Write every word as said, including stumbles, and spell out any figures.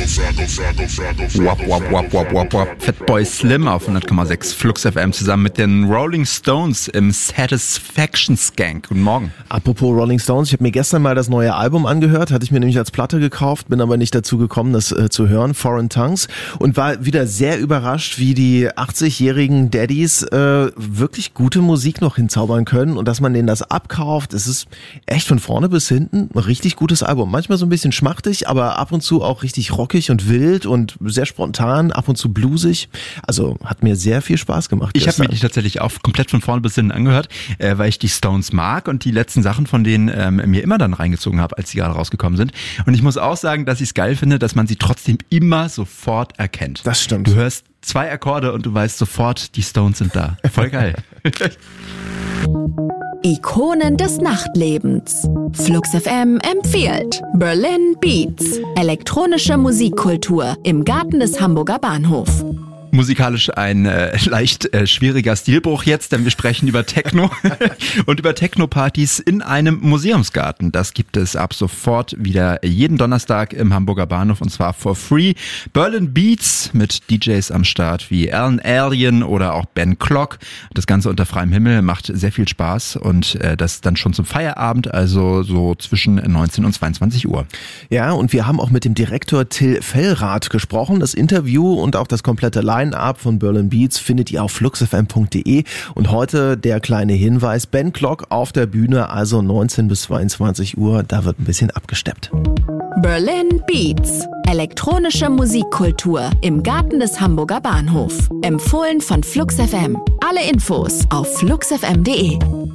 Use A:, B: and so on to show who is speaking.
A: Wap, wap, wap, wap, wap, wap. Fatboy Slim auf hundert Komma sechs Flux F M zusammen mit den Rolling Stones im Satisfaction Skank. Guten Morgen.
B: Apropos Rolling Stones, ich habe mir gestern mal das neue Album angehört, hatte ich mir nämlich als Platte gekauft, bin aber nicht dazu gekommen, das äh, zu hören, Foreign Tongues, und war wieder sehr überrascht, wie die achtzigjährigen Daddies äh, wirklich gute Musik noch hinzaubern können und dass man denen das abkauft. Es ist echt von vorne bis hinten ein richtig gutes Album. Manchmal so ein bisschen schmachtig, aber ab und zu auch richtig rockig und wild und sehr spontan, ab und zu bluesig. Also hat mir sehr viel Spaß gemacht.
A: Ich habe mir die tatsächlich auch komplett von vorne bis hinten angehört, äh, weil ich die Stones mag und die letzten Sachen von denen ähm, mir immer dann reingezogen habe, als sie gerade rausgekommen sind. Und ich muss auch sagen, dass ich es geil finde, dass man sie trotzdem immer sofort erkennt.
B: Das stimmt.
A: Du hörst zwei Akkorde und du weißt sofort, die Stones sind da. Voll geil.
C: Ikonen des Nachtlebens. Flux F M empfiehlt Berlin Beats. Elektronische Musikkultur im Garten des Hamburger Bahnhofs.
A: Musikalisch ein äh, leicht äh, schwieriger Stilbruch jetzt, denn wir sprechen über Techno und über Techno-Partys in einem Museumsgarten. Das gibt es ab sofort wieder jeden Donnerstag im Hamburger Bahnhof und zwar for free. Berlin Beats mit D Js am Start wie Alan Alien oder auch Ben Clock. Das Ganze unter freiem Himmel macht sehr viel Spaß und äh, das dann schon zum Feierabend, also so zwischen neunzehn und zweiundzwanzig Uhr.
B: Ja, und wir haben auch mit dem Direktor Till Fellrath gesprochen. Das Interview und auch das komplette Line-Up von Berlin Beats findet ihr auf flux f m punkt d e. Und heute der kleine Hinweis, Ben Clock auf der Bühne, also neunzehn bis zweiundzwanzig Uhr, da wird ein bisschen abgesteppt.
C: Berlin Beats. Elektronische Musikkultur im Garten des Hamburger Bahnhofs. Empfohlen von Flux F M. Alle Infos auf flux f m punkt d e.